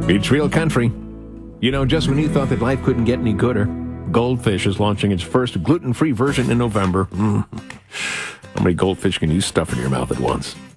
It's real country. You know, just when you thought that life couldn't get any gooder, Goldfish is launching its first gluten-free version in November. How many goldfish can you stuff in your mouth at once?